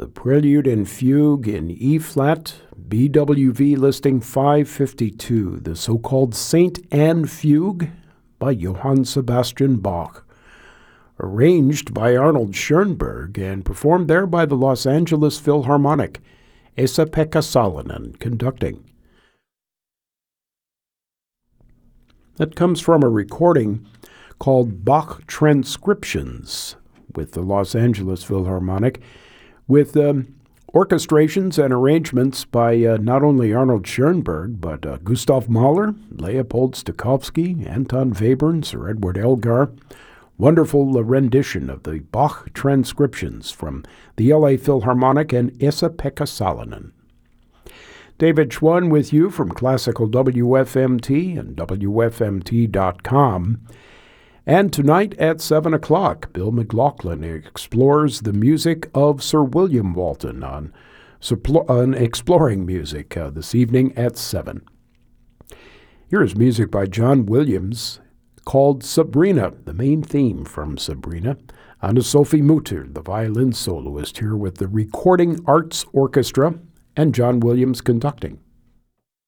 the Prelude and Fugue in E-flat, BWV listing 552, the so-called Saint Anne Fugue by Johann Sebastian Bach, arranged by Arnold Schoenberg and performed there by the Los Angeles Philharmonic, Esa-Pekka Salonen conducting. That comes from a recording called Bach Transcriptions with the Los Angeles Philharmonic, with orchestrations and arrangements by not only Arnold Schoenberg, but Gustav Mahler, Leopold Stokowski, Anton Webern, Sir Edward Elgar. Wonderful rendition of the Bach Transcriptions from the LA Philharmonic and Esa-Pekka Salonen. David Schwann with you from Classical WFMT and WFMT.com. And tonight at 7 o'clock, Bill McLaughlin explores the music of Sir William Walton on Exploring Music this evening at 7. Here is music by John Williams called Sabrina, the main theme from Sabrina. Anna-Sophie Mutter, the violin soloist, here with the Recording Arts Orchestra and John Williams conducting.